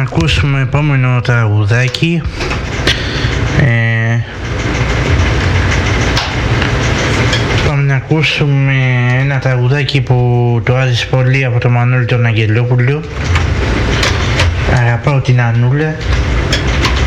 ακούσουμε επόμενο τραγουδάκι. Πάμε να ακούσουμε ένα τραγουδάκι που του άρεσε πολύ από τον Μανώλη τον Αγγελόπουλο. Αγαπάω την Ανούλα.